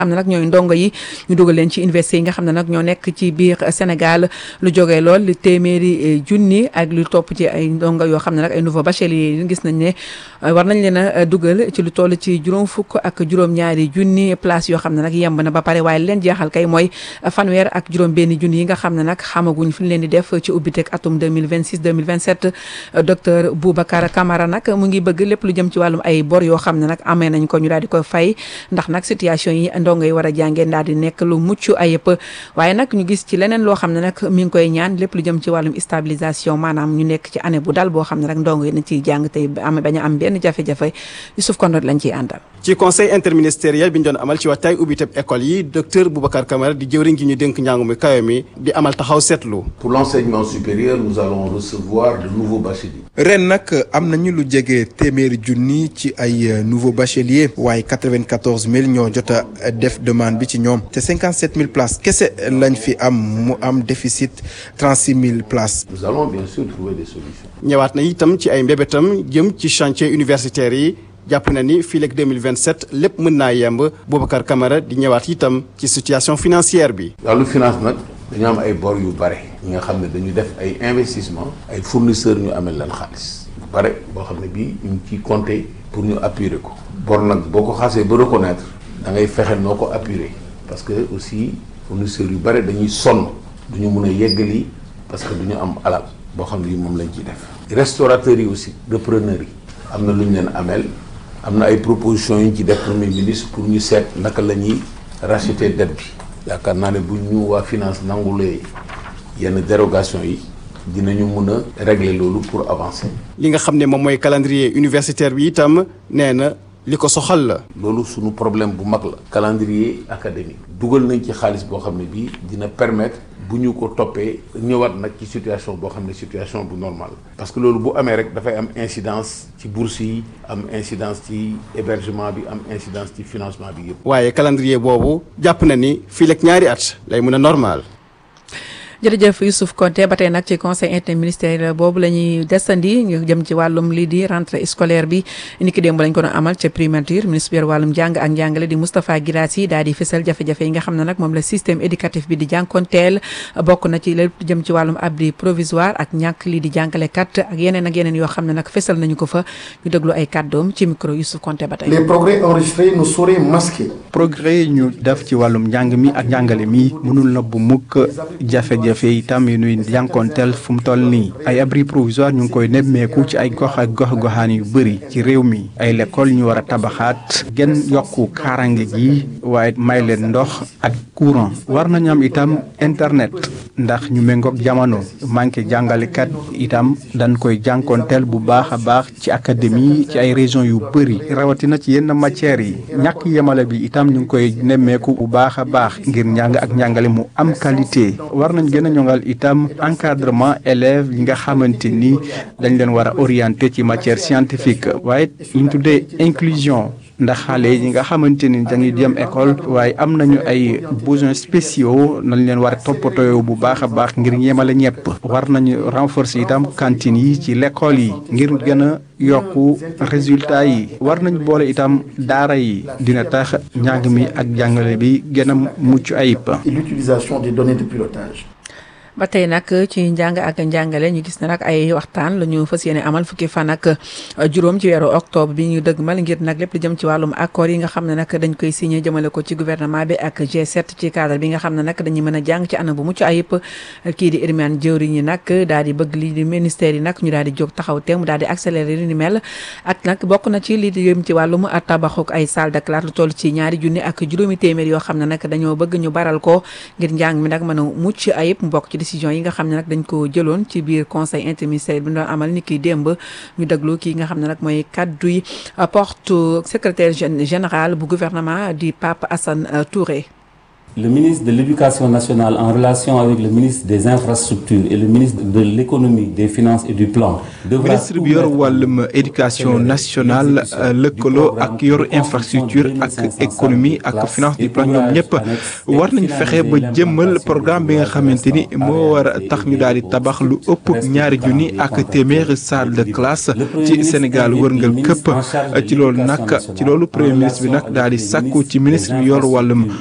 xam ne nag ñooy ndongo yi ñu dugal leen ci université yi nga xam ne nag ñoo nekk ci biir Sénégal lu jógee lool li téeméeri junni ak lu topp ci ay ndongo yoo xam ne nag ay nouveau bachelier yi gis nañ ne war nañ leen a dugal ci lu toll ci juróom fukk ak juróom-ñaari junni place yoo xam ne nag yemb na ba pare waaye leen jeexal kay mooy fanweer ak juróom benn junni yi nga xam ne nag xamaguñ fi ñu leen di def ci ubbiteg atum 2026 2027 docteur Boubacar Camara nag mu ngi bëgg lépp lu jëm ci wàllum ay bor yoo xam ne nag amee nañ ko ñu daal di koy fay ndax nag situation yi ndongo yi war a jàngee daal di nekk lu mucc ayëpp waaye nag ñu gis ci leneen loo xam ne nag mi ngi koy ñaan lépp lu jëm ci wàllum stabilisation maanaam ñu nekk ci année bu dal boo xam ne rek ndongo yi nañ ciy jàng tey bañ a am benn jafe-jafe Youssouf Kondoot lañ ciy àndal. ci conseil interministériel bi ñu doon amal ci waxtaay ubbiteb école yi docteur Boubacar Camara di jëwriñ gi ñu dénk njàng mi kawe mi di amal taxaw seetlu. Pour l'enseignement supérieur nous allons recevoir de nouveaux bacheliers. ren nag am nañu lu jege téeméeri junni ci ay nouveaux bacheliers waaye 94 000 ñoo jot a def demande bi ci ñoom te 57 000 places kese lañ fi am mu am déficit 36 000 places. Nous allons bien sûr trouver des solutions. ñëwaat na itam ci ay mbébétam jëm ci chantier universitaire yi jàpp na ni fii leeg 2027 lépp mën naa yemb Boubacar Camara di ñëwaat itam ci situation financière bi. wàllu finance nag dañu am ay bor yu bare ñi nga xam ne dañu def ay investissement ay fournisseurs ñu amel leen xaalis bu bare boo xam ne bii ñu ngi ciy compter pour ñu appuyer ko bor nag boo ko xasee ba reconnaître da ngay fexe noo ko appuyer parce que aussi fournisseurs yu bare dañuy sonn duñu mun a yeggali parce que duñu am alal boo xam ne moom lañ ciy def. restaurateurs yi aussi repreneurs yi am na lu ñu leen amel am na ay propositions yu ñu ci def premier ministre pour ñu seet naka la ñuy racheter dette bi yaakaar naa ne bu ñu waa finance nangulee yenn dérogation yi dinañu mun a régler loolu pour avancer. li nga xam ne moom mooy calendrier universitaire bi itam nee na li ko soxal la. loolu sunu problème bu mag la. calendrier académique dugal nañ ci xaalis boo xam ne bii dina permettre bu ñu ko toppee ñëwaat nag ci situation boo xam ne situation bu normale parce que loolu bu amee rek dafay am incidence ci bourse yi am incidence ci hébergement bi am incidence ci financement bi yëpp. waaye calendrier boobu jàpp na ni fii leeg ñaari at lay mën a normal. jërëjëf Youssouf Konté ba tey nag ci conseil interministériel boobu la ñuy desandi ñu jëm ci wàllum lii di rentrée scolaire bi ni ki démb lañ ko doon amal ca primature ministre bi wàllum jàng ak njàngale di Moustapha Guirassy daal di fësal jafe-jafe yi nga xam ne nag moom la système éducatif bi di jànkonteel bokk na ci lépp jëm ci wàllum abri provisoire ak ñàkk lii di jàngalekat ak yeneen yoo xam ne nag fësal nañu ko fa ñu déglu ay kàddoom ci micro Youssouf Konté ba tey. Les progrès enregistrés ne sauraient masquer. progrès ñu def ci wàllum njàng mi ak njàngale mi mënul na bu mukk jafe-jafe itam yu ñuy jànkoonteel fu mu toll nii ay abri provisoire ñu ngi koy nemmeeku ci ay gox ak gox-goxaan yu bëri ci réew mi ay l'école ñu war a tabaxaat gën yokku kaarange gi waaye may leen ndox ak courant war nañu am itam internet ndax ñu méngoog jamono manqué jàngalekat itam dañ koy jànkoonteel bu baax a baax ci académie ci ay régions yu bëri rawatina ci yenn matières yi ñàkk yemale bi itam ñu ngi koy nemmeeku bu baax a baax ngir njàng ak njàngale mu am qualité war nañ gën a ñongal itam encadrement élèves yi nga xamante ni dañ leen war a orienté ci matière scientifique waaye ñu tuddee inclusion ndax xale yi nga xamante ni dañuy dem école waaye am nañu ay besoins spéciaux nañ leen war a toppatoo bu baax a baax ngir yemale ñëpp war nañu renforcer itam cantine yi ci l'école yi ngir gën a yokku résultat yi war nañu boole itam daara yi dina tax njàng mi ak jàngale bi gën a mucc ayib. Et l'utilisation des données de pilotage. ba tey nag ci njàng ak njàngale ñu gis ne nag ay waxtaan la ñu fas yéene amal fukki fan ak juróom ci weeru octobre bi ñu dëgmal ngir nag lépp lu jëm ci wàllum accord yi nga xam ne nag dañ koy signé jëmale ko ci gouvernement bi ak G7 ci cadre bi nga xam ne nag dañuy mën a jàng ci anam bu mucc ayib kii di Elimane jëwriñ yi nag daal di bëgg lii di ministère yi nag ñu daal di jóg taxaw teem daal di accélérer li ni mel ak nag bokk na ci lii di jëm ci wàllum tabaxuk ay salle de classe lu toll ci ñaari junni ak juróomi téeméer yoo xam ne nag dañoo bëgg ñu baral ko ngir njàng mi nag mën a mucc ayib mu bokk ci décision yi nga xam ne nag dañ ko jëloon ci biir conseil interministériel bi ñu doon amal ni ki démb ñu déglu kii nga xam ne nag mooy kadduy porte secrétaire général bu gouvernement di Pape Assane Touré. Le ministre de l'Éducation nationale, en relation avec le ministre des Infrastructures et le ministre de l'Économie, des Finances et du Plan, ministre bi yor wàllum éducation nationale lëkkaloo ak yor infrastructure ak économie ak finance du plan ñoom ñëpp war nañ fexe ba jëmmal programme bi nga xamante ni moo war a tax ñu daal di tabax lu ëpp 2 junni ak téeméeri salle de classe ci Sénégal wërngal këpp ci loolu premier ministre bi nag daal di sàkku ci ministre bi yor wàllum